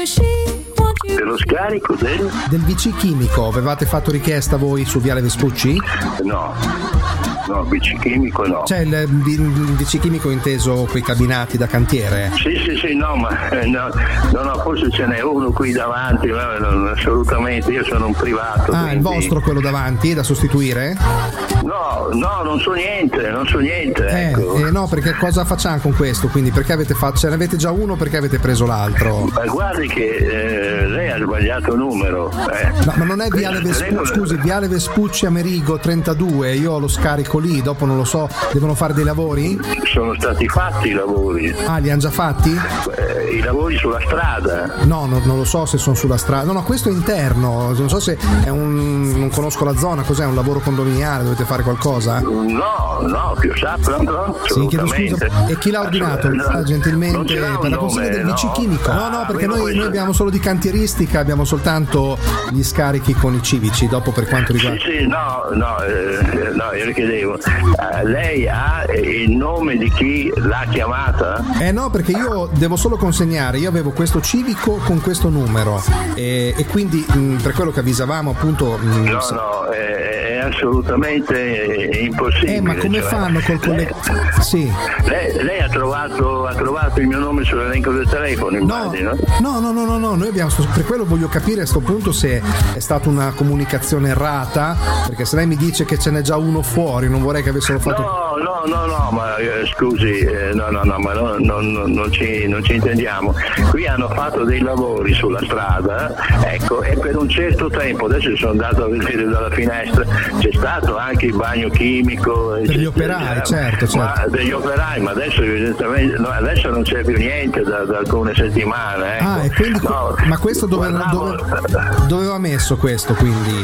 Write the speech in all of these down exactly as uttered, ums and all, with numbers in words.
Per lo scarico del... del V C chimico, avevate fatto richiesta voi su Viale Vespucci? No, no, V C chimico no. Cioè il, il V C chimico inteso quei cabinati da cantiere? Sì, sì, sì, no, ma eh, no, no, no, forse ce n'è uno qui davanti, ma non, assolutamente, io sono un privato. Ah, quindi... il vostro quello davanti, da sostituire? No, no, non so niente, non so niente, Eh, ecco. eh no, perché cosa facciamo con questo? Quindi perché avete fatto, ce ne avete già uno, perché avete preso l'altro? Ma guardi che eh, lei ha sbagliato numero. Eh. No, ma non è Viale Vespucci, non... scusi, Viale Vespucci Amerigo trentadue, io ho lo scarico lì, dopo non lo so, devono fare dei lavori? Sono stati fatti i lavori. Ah, li hanno già fatti? Eh, I lavori sulla strada. No, no, non lo so se sono sulla strada. No, no, questo è interno, non so se è un, non conosco la zona, cos'è, un lavoro condominiale, dovete fare qualcosa? No, no, più sa, pronto? Sì, chiedo scusa. E chi l'ha ordinato? No, Ah, gentilmente non per la consegna del V C chimico. No, no, perché noi, noi abbiamo solo di cantieristica, abbiamo soltanto gli scarichi con i civici. Dopo per quanto riguarda. Sì, sì, no, no, eh, no, io le chiedevo, eh, lei ha il nome di chi l'ha chiamata? Eh no, perché io devo solo consegnare, io avevo questo civico con questo numero e, e quindi mh, per quello che avvisavamo appunto. Mh, No, no, è, è assolutamente impossibile. Eh, ma come cioè, fanno col collegato? Sì. Lei, lei ha trovato ha trovato il mio nome sull'elenco del telefono, immagino? No, no, no, no, no, noi abbiamo, per quello voglio capire a sto punto se è stata una comunicazione errata, perché se lei mi dice che ce n'è già uno fuori, non vorrei che avessero fatto. No, no, no, no, ma eh, scusi, eh, no, no, no, ma no, no, no, non, ci, non ci intendiamo. Qui hanno fatto dei lavori sulla strada, ecco, e per un certo tempo, adesso sono andato a vedere dalla finestra, c'è stato anche il bagno chimico. Per gli operai, certo, certo. Ma, degli operai, ma adesso evidentemente, no, adesso non c'è più niente da, da alcune settimane. Ecco. Ah, e quindi, no, ma questo dove, guardavo, dove, dove va messo questo quindi?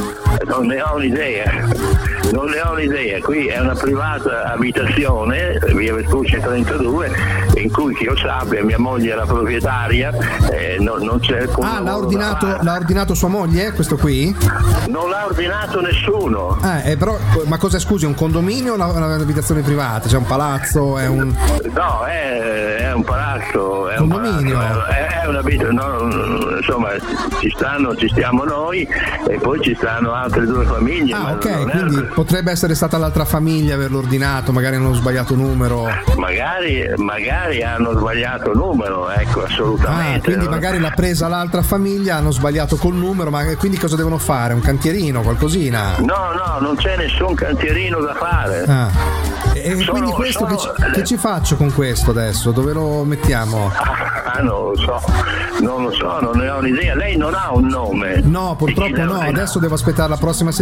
Non ne ho un'idea, non ne ho un'idea. Qui è una privata abitazione, via Vespucci trentadue, in cui che io sappia mia moglie è la proprietaria, eh, no, non c'è alcun Ah, l'ha lavoro ordinato, da fare. l'ha ordinato sua moglie, questo qui? Non l'ha ordinato nessuno. Ah, eh, però, ma cosa scusi, un condominio o una, un'abitazione privata? C'è un palazzo, è un. No, è, è un palazzo, è Condominio. un palazzo, è, è una abitazione, no, insomma ci stanno, ci stiamo noi e poi ci stanno altre due famiglie. Ah, ma ok, non è- quindi potrebbe essere stata l'altra famiglia a averlo ordinato, magari hanno sbagliato numero. Magari, magari hanno sbagliato numero, ecco, assolutamente. Ah, quindi no? magari l'ha presa l'altra famiglia, hanno sbagliato col numero, ma quindi cosa devono fare? Un cantierino, qualcosina? No, no, non c'è nessun cantierino da fare. Ah. E Sono- quindi questo sono- che, ci, che ci faccio con questo adesso? Dove lo mettiamo? Ah, non lo so, non lo so, non ne ho un'idea. Lei non ha un nome. No, purtroppo Di chi l'ha no, ordinato? adesso devo aspettare la prossima settimana.